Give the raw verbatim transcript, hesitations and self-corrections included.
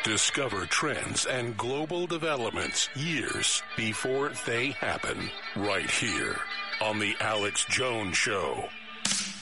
Discover trends and global developments years before they happen, right here on The Alex Jones Show.